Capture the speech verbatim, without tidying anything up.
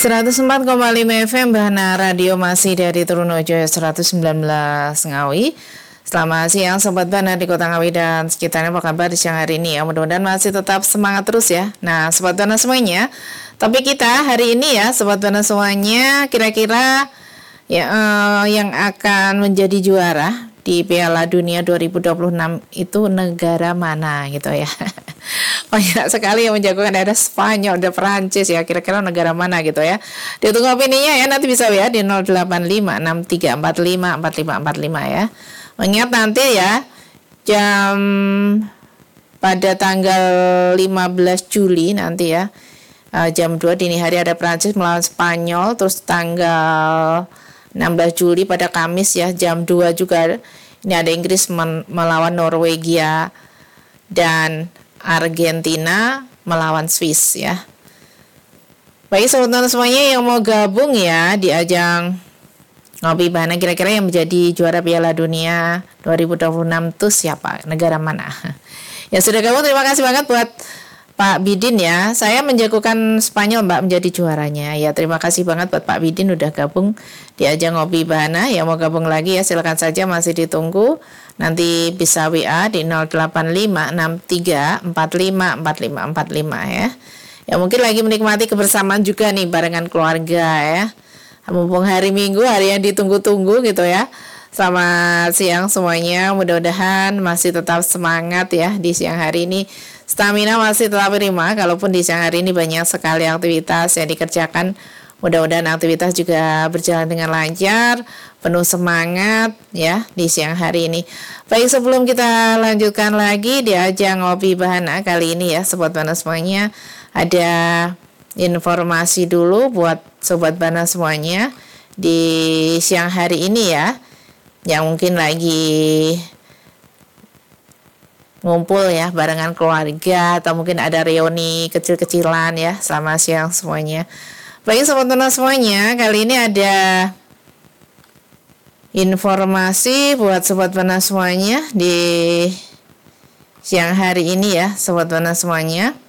seratus empat koma lima F M Bahana Radio masih dari Trunojoyo seratus sembilan belas Ngawi. Selamat siang Sobat Bahana di Kota Ngawi dan sekitarnya, apa kabar di siang hari ini ya? Mudah-mudahan masih tetap semangat terus ya. Nah Sobat Bahana semuanya, topik kita hari ini ya Sobat Bahana semuanya, kira-kira ya eh, yang akan menjadi juara di Piala Dunia dua ribu dua puluh enam itu negara mana gitu ya. Banyak sekali yang menjagokan, ada Spanyol, ada Perancis ya, kira-kira negara mana gitu ya. Ditunggu opininya ya, nanti bisa ya di nol delapan lima enam tiga empat lima empat lima empat lima ya. Mengingat nanti ya jam pada tanggal lima belas Juli nanti ya, uh, jam dua dini hari ada Perancis melawan Spanyol. Terus tanggal enam belas Juli pada Kamis ya jam dua juga ini ada Inggris men- melawan Norwegia dan Argentina melawan Swiss ya. Baik teman-teman semuanya yang mau gabung ya di ajang Ngopi Bahana, kira-kira yang menjadi juara Piala Dunia dua ribu dua puluh enam itu siapa? Negara mana? Ya sudah gabung, terima kasih banget buat Pak Bidin ya. Saya menjagokan Spanyol Mbak menjadi juaranya. Ya terima kasih banget buat Pak Bidin udah gabung di ajang Ngopi Bahana. Yang mau gabung lagi ya silakan saja, masih ditunggu. Nanti bisa W A di nol delapan lima enam tiga empat lima empat lima empat lima ya. Ya mungkin lagi menikmati kebersamaan juga nih barengan keluarga ya. Mumpung hari Minggu, hari yang ditunggu-tunggu gitu ya. Selamat siang semuanya, mudah-mudahan masih tetap semangat ya di siang hari ini. Stamina masih tetap prima, kalaupun di siang hari ini banyak sekali aktivitas yang dikerjakan. Mudah-mudahan aktivitas juga berjalan dengan lancar, penuh semangat ya di siang hari ini. Baik, sebelum kita lanjutkan lagi di ajang Ngopi Bahana kali ini ya Sobat Bahana semuanya, ada informasi dulu buat Sobat Bahana semuanya di siang hari ini ya, yang mungkin lagi ngumpul ya barengan keluarga atau mungkin ada reuni kecil-kecilan ya. Selamat siang semuanya. Baik Sobat Bahana semuanya, kali ini ada informasi buat Sobat Bahana semuanya di siang hari ini ya Sobat Bahana semuanya.